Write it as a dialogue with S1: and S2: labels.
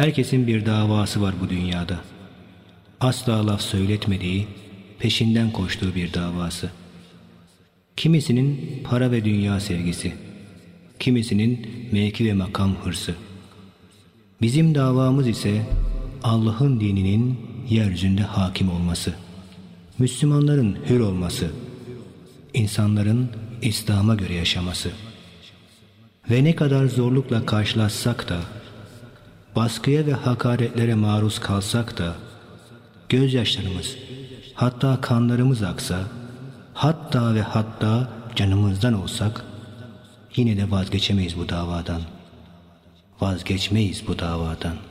S1: Herkesin bir davası var bu dünyada. Asla laf söyletmediği, peşinden koştuğu bir davası. Kimisinin para ve dünya sevgisi, kimisinin mevki ve makam hırsı. Bizim davamız ise Allah'ın dininin yeryüzünde hakim olması, Müslümanların hür olması, insanların İslam'a göre yaşaması. Ve ne kadar zorlukla karşılaşsak da, baskıya ve hakaretlere maruz kalsak da, gözyaşlarımız, hatta kanlarımız aksa, hatta ve hatta canımızdan olsak, yine de vazgeçemeyiz bu davadan. Vazgeçmeyiz bu davadan.